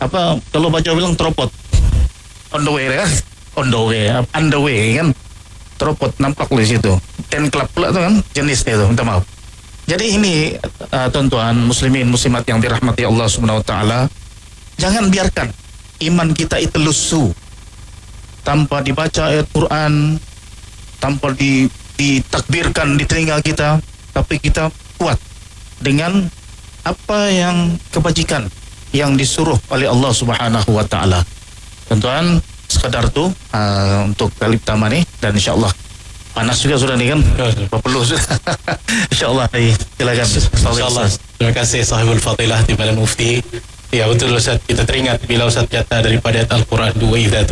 apa kalau baca bilang teropot on the way kan, on the way kan, teropot nampak di situ. Ten club pula tuh kan jenisnya itu, minta maaf. Jadi ini tuan-tuan muslimin muslimat yang dirahmati Allah Subhanahu wa taala, jangan biarkan iman kita itu lusuh tanpa dibaca ayat Quran, tanpa ditakbirkan di telinga kita, tapi kita kuat dengan apa yang kebajikan yang disuruh oleh Allah Subhanahu wa taala. Tuan-tuan, sekadar tu untuk kali pertama ni, dan insyaallah panas juga sudah ni kan, perlu sudah. Insyaallah, silakan. Insyaallah. Terima kasih sahibul fadilah Timbalan Mufti. Ya betul Ustaz, kita teringat bila Ustaz kata daripada ayat Al-Quran, wa idza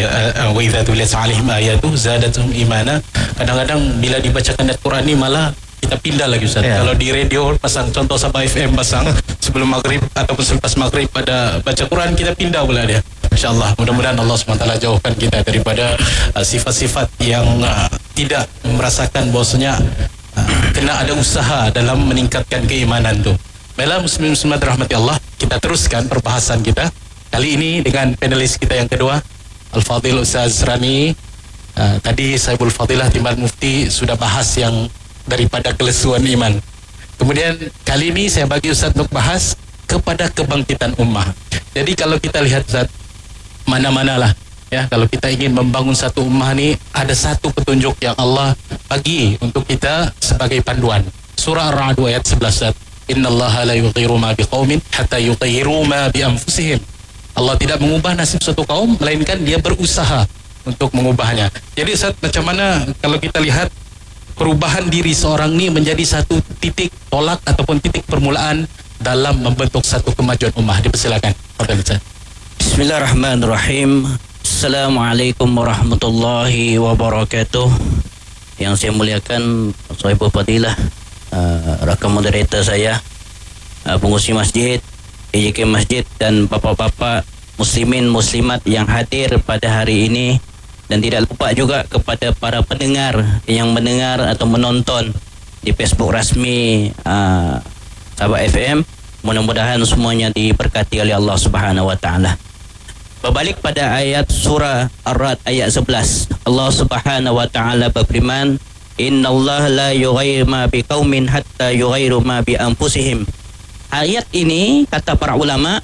tuliyat alaihim ayatu zadatuhum imana. Kadang-kadang bila dibacakan ayat Quran ni malah kita pindah lagi Ustaz. Kalau di radio pasang contoh Sabah FM pasang sebelum maghrib ataupun selepas maghrib pada baca Quran, kita pindah pula dia. InsyaAllah, mudah-mudahan Allah SWT jauhkan kita daripada sifat-sifat yang tidak merasakan bahwasanya kena ada usaha dalam meningkatkan keimanan tu. Baiklah muslimin muslimat rahmati Allah, kita teruskan perbahasan kita kali ini dengan panelis kita yang kedua, Al-Fadhil Ustaz Rani. Tadi Saibul Fadilah Timbalan Mufti sudah bahas yang daripada kelesuan iman. Kemudian kali ini saya bagi Ustaz untuk bahas kepada kebangkitan ummah. Jadi kalau kita lihat Ustaz, mana-manalah ya, kalau kita ingin membangun satu ummah ni, ada satu petunjuk yang Allah bagi untuk kita sebagai panduan. Surah Ar-Ra'd ayat 11 Ustaz. Innallaha la yughayyiru ma biqaumin hatta yughayyiru ma bi anfusihim. Allah tidak mengubah nasib suatu kaum melainkan dia berusaha untuk mengubahnya. Jadi Ustaz, macam mana kalau kita lihat perubahan diri seorang ni menjadi satu titik tolak ataupun titik permulaan dalam membentuk satu kemajuan ummah? Dipersilakan. Fadhil Ustaz. Bismillahirrahmanirrahim. Assalamualaikum warahmatullahi wabarakatuh. Yang saya muliakan Sahibul Fadilah, rakan moderator saya, pengurusi masjid, EJK Masjid, dan bapa-bapa muslimin muslimat yang hadir pada hari ini, dan tidak lupa juga kepada para pendengar yang mendengar atau menonton di Facebook rasmi Sabah FM. Mudah-mudahan semuanya diberkati oleh Allah Subhanahu wa taala. Berbalik pada ayat surah Ar-Ra'd ayat 11, Allah Subhanahu wa taala berfirman, innallaha la yughayyiru ma biqaumin hatta yughayyiru ma bi anfusihim. Ayat ini kata para ulama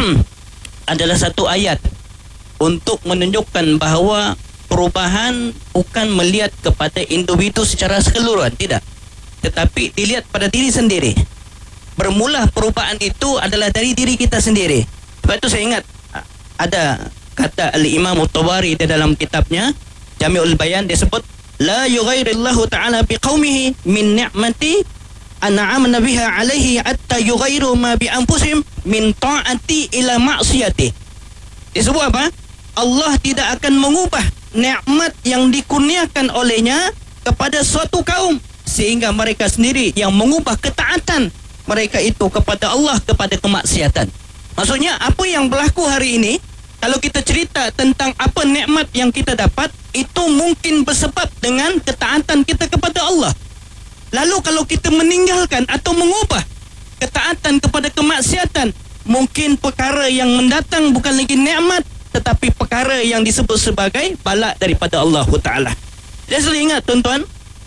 adalah satu ayat untuk menunjukkan bahawa perubahan bukan melihat kepada individu secara keseluruhan, tidak, tetapi dilihat pada diri sendiri. Bermula perubahan itu adalah dari diri kita sendiri. Sebab itu saya ingat ada kata Al-Imam At-Tabari di dalam kitabnya Jami'ul Bayan, dia sebut la yughayyirillahu ta'ala biqaumihi min ni'mati an'amna biha alaihi hatta yughayyiru ma bi anfusihim min ta'ati ila ma'siyati. Dia sebut apa? Allah tidak akan mengubah nikmat yang dikurniakan olehnya kepada suatu kaum sehingga mereka sendiri yang mengubah ketaatan mereka itu kepada Allah kepada kemaksiatan. Maksudnya apa yang berlaku hari ini, kalau kita cerita tentang apa nikmat yang kita dapat, itu mungkin bersebab dengan ketaatan kita kepada Allah. Lalu kalau kita meninggalkan atau mengubah ketaatan kepada kemaksiatan, mungkin perkara yang mendatang bukan lagi nikmat, tetapi perkara yang disebut sebagai bala daripada Allah Ta'ala. Saya selalu ingat tuan-tuan,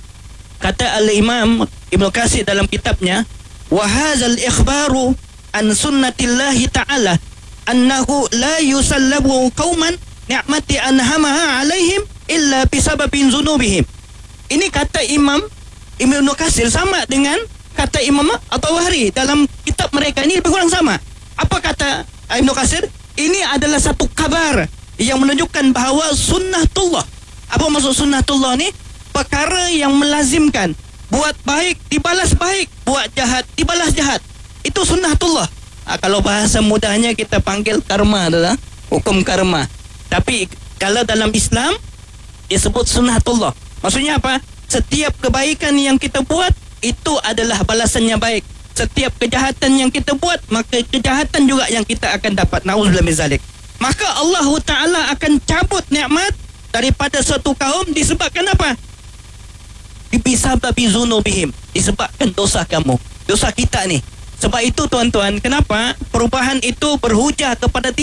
kata Al-Imam Ibn Katsir dalam kitabnya, وَهَذَا الْإِخْبَارُ عَنْ سُنَّةِ اللَّهِ تَعَالَى أَنَّهُ لَا يُسَلَّبُ قَوْمًا نِعْمَةِ أَنْهَمَهَا عَلَيْهِمْ إِلَّا بِسَبَبٍ ذُنُوبِهِمْ. Ini kata Imam Ibn Katsir sama dengan kata Imam At-Tabari dalam kitab mereka, ini lebih kurang sama. Apa kata Ibn Katsir? Ini adalah satu kabar yang menunjukkan bahawa sunnatullah. Apa maksud sunnatullah ni? Perkara yang melazimkan buat baik dibalas baik, buat jahat dibalas jahat. Itu sunnatullah. Kalau bahasa mudahnya kita panggil karma, adalah hukum karma. Tapi kalau dalam Islam disebut sunnatullah. Maksudnya apa? Setiap kebaikan yang kita buat itu adalah balasannya baik. Setiap kejahatan yang kita buat, maka kejahatan juga yang kita akan dapat. Na'udzubillah min zalik. Maka Allah Ta'ala akan cabut nikmat daripada suatu kaum disebabkan apa? Bisababi zunubihim, disebabkan dosa kamu, dosa kita ni. Sebab itu tuan-tuan, kenapa perubahan itu berhujah kepada